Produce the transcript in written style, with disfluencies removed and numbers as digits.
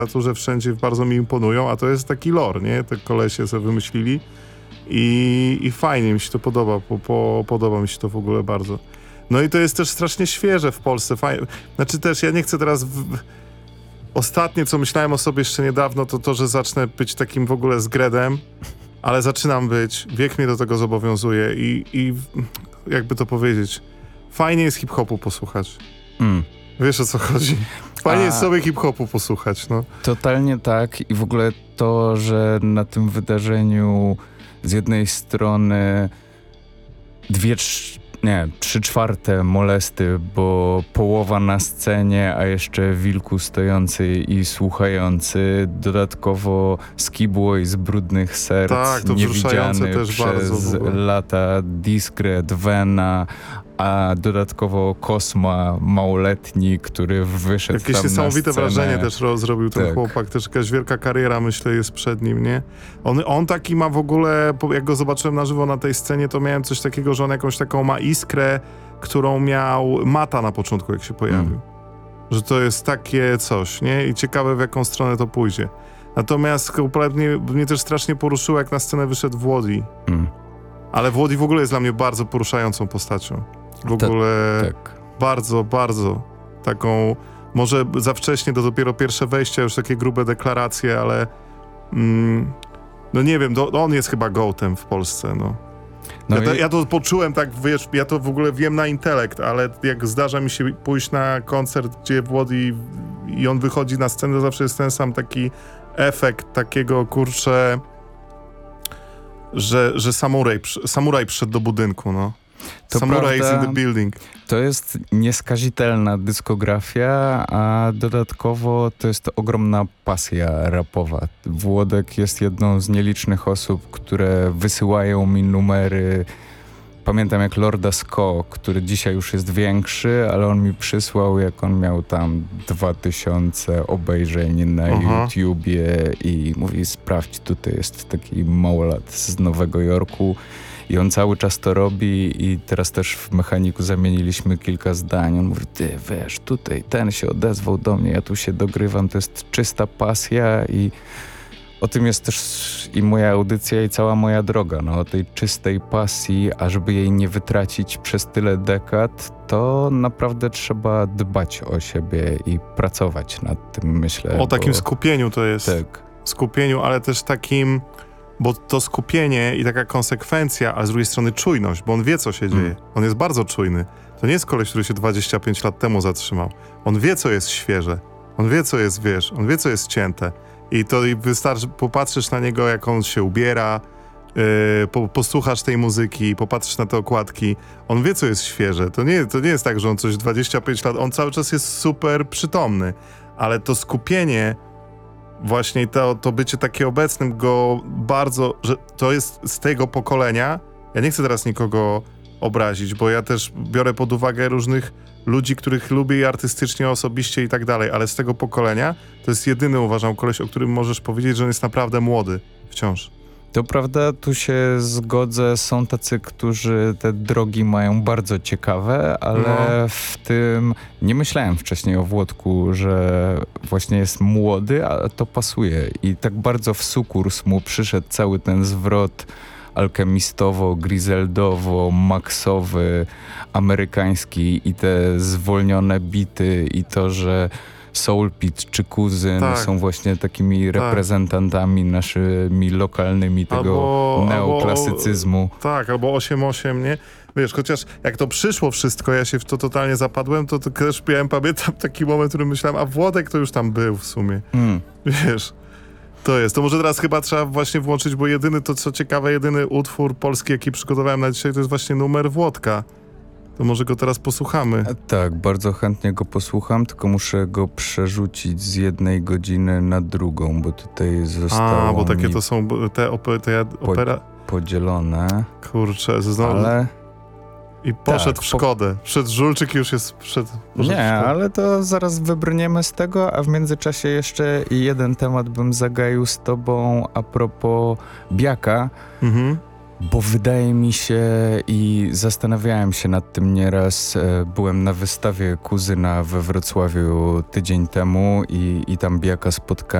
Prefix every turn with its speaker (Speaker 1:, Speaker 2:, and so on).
Speaker 1: literaturze wszędzie bardzo mi imponują, a to jest taki lore, nie? Te kolesie sobie wymyślili i fajnie mi się to podoba, podoba mi się to w ogóle bardzo. No i to jest też strasznie świeże w Polsce. Znaczy też, ja nie chcę teraz... Ostatnie, co myślałem o sobie jeszcze niedawno, to, że zacznę być takim w ogóle zgredem, ale zaczynam być. Wiek mnie do tego zobowiązuje i jakby to powiedzieć, fajnie jest hip-hopu posłuchać. Wiesz, o co chodzi? Fajnie jest sobie hip-hopu posłuchać, no.
Speaker 2: Totalnie tak i w ogóle to, że na tym wydarzeniu z jednej strony 3/4 molesty, bo połowa na scenie, a jeszcze wilku stojący i słuchający, dodatkowo Skibłoj z Brudnych Serc,
Speaker 1: tak, to
Speaker 2: niewidziany
Speaker 1: też
Speaker 2: przez lata, Discret, Vena, a dodatkowo Kosma, małoletni, który wyszedł
Speaker 1: jakieś
Speaker 2: tam
Speaker 1: niesamowite
Speaker 2: na scenę.
Speaker 1: wrażenie też zrobił ten chłopak, też jakaś wielka kariera, myślę, jest przed nim, nie? On taki ma w ogóle, jak go zobaczyłem na żywo na tej scenie, to miałem coś takiego, że on jakąś taką ma iskrę, którą miał Mata na początku, jak się pojawił. Że to jest takie coś, nie? I ciekawe, w jaką stronę to pójdzie. Natomiast kompletnie mnie też strasznie poruszyło, jak na scenę wyszedł Włodi. Ale Włodi w ogóle jest dla mnie bardzo poruszającą postacią. W ogóle bardzo, bardzo taką, może za wcześnie, to dopiero pierwsze wejścia, już takie grube deklaracje, ale no nie wiem, on jest chyba gołtem w Polsce, no. Ja to poczułem tak, wiesz, ja to w ogóle wiem na intelekt, ale jak zdarza mi się pójść na koncert, gdzie Włodi i on wychodzi na scenę, to zawsze jest ten sam taki efekt takiego, kurczę, że samuraj przyszedł do budynku, no. Samurai is in the building.
Speaker 2: To jest nieskazitelna dyskografia, a dodatkowo to jest ogromna pasja rapowa. Włodek jest jedną z nielicznych osób, które wysyłają mi numery. Pamiętam jak Lorda Sko, który dzisiaj już jest większy, ale on mi przysłał, jak on miał tam 2000 obejrzeń na YouTubie i mówi, sprawdź, tutaj jest taki małolat z Nowego Jorku. I on cały czas to robi i teraz też w Mechaniku zamieniliśmy kilka zdań. On mówi, ty wiesz, tutaj ten się odezwał do mnie, ja tu się dogrywam, to jest czysta pasja i o tym jest też i moja audycja i cała moja droga, no o tej czystej pasji, a żeby jej nie wytracić przez tyle dekad, to naprawdę trzeba dbać o siebie i pracować nad tym, myślę.
Speaker 1: O takim skupieniu to jest.
Speaker 2: Tak.
Speaker 1: Skupieniu, ale też takim... Bo to skupienie i taka konsekwencja, a z drugiej strony czujność, bo on wie, co się dzieje. On jest bardzo czujny. To nie jest koleś, który się 25 lat temu zatrzymał. On wie, co jest świeże. On wie, co jest, wiesz, on wie, co jest cięte. I to wystarczy, popatrzysz na niego, jak on się ubiera, posłuchasz tej muzyki, popatrzysz na te okładki. On wie, co jest świeże. To nie jest tak, że on coś 25 lat, on cały czas jest super przytomny. Ale to skupienie... Właśnie to bycie takie obecnym go bardzo, że to jest z tego pokolenia. Ja nie chcę teraz nikogo obrazić, bo ja też biorę pod uwagę różnych ludzi, których lubię i artystycznie, osobiście i tak dalej, ale z tego pokolenia to jest jedyny, uważam, koleś, o którym możesz powiedzieć, że on jest naprawdę młody wciąż.
Speaker 2: To prawda, tu się zgodzę, są tacy, którzy te drogi mają bardzo ciekawe, ale w tym nie myślałem wcześniej o Włodku, że właśnie jest młody, a to pasuje i tak bardzo w sukurs mu przyszedł cały ten zwrot alchemistowo, griseldowo, maxowy, amerykański i te zwolnione bity i to, że Soulpit czy Kuzyn są właśnie takimi reprezentantami naszymi lokalnymi tego neoklasycyzmu.
Speaker 1: Albo 8-8, nie? Wiesz, chociaż jak to przyszło wszystko, ja się w to totalnie zapadłem, to też pamiętam taki moment, w którym myślałem, a Włodek to już tam był w sumie. Wiesz, to jest. To może teraz chyba trzeba właśnie włączyć, bo jedyny, to co ciekawe, jedyny utwór polski, jaki przygotowałem na dzisiaj, to jest właśnie numer Włodka. To może go teraz posłuchamy.
Speaker 2: Tak, bardzo chętnie go posłucham, tylko muszę go przerzucić z 1 godziny na drugą, bo tutaj zostało
Speaker 1: bo takie to są te opera...
Speaker 2: podzielone.
Speaker 1: Kurczę, znowu... Ale... I poszedł w szkodę. Żulczyk już jest
Speaker 2: Nie, ale to zaraz wybrniemy z tego, a w międzyczasie jeszcze jeden temat bym zagaił z tobą a propos Biaka. Bo wydaje mi się i zastanawiałem się nad tym nieraz. Byłem na wystawie kuzyna we Wrocławiu tydzień temu i tam Bijaka spotkałem.